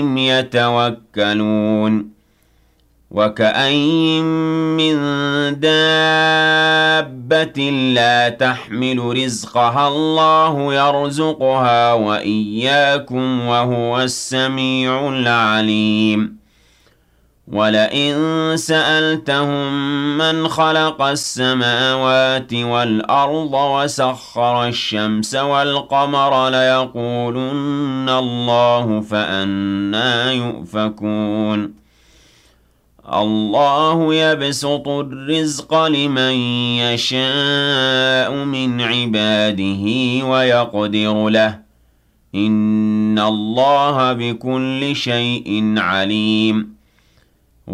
يتوكلون وكأين من دابة لا تحمل رزقها الله يرزقها وإياكم وهو السميع العليم ولئن سألتهم من خلق السماوات والأرض وسخر الشمس والقمر ليقولن الله فأنى يؤفكون الله يبسط الرزق لمن يشاء من عباده ويقدر له إن الله بكل شيء عليم